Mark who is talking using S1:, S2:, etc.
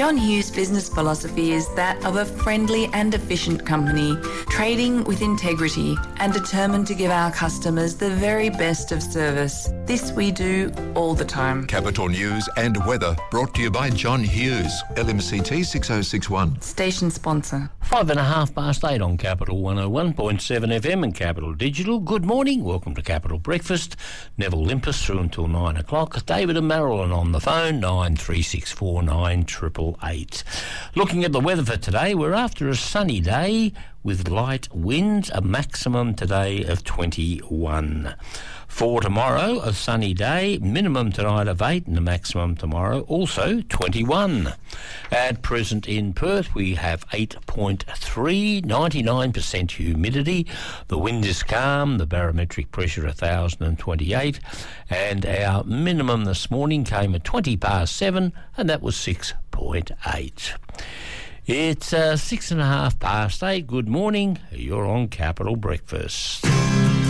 S1: John Hughes' business philosophy is that of a friendly and efficient company, trading with integrity and determined to give our customers the very best of service. This we do all the time.
S2: Capital News and weather brought to you by John Hughes, LMCT 6061.
S1: Station sponsor.
S3: 8:05 on Capital 101.7 FM and Capital Digital. Good morning. Welcome to Capital Breakfast. Neville Limpus through until 9 o'clock. David and Marilyn on the phone, 93649888. Looking at the weather for today, we're after a sunny day with light winds, a maximum today of 21. For tomorrow, a sunny day, minimum tonight of 8 and a maximum tomorrow also 21. At present in Perth, we have 8.3, 99% humidity. The wind is calm, the barometric pressure 1,028, and our minimum this morning came at 20 past 7, and that was 6.8. It's 6.5 past 8. Good morning. You're on Capital Breakfast.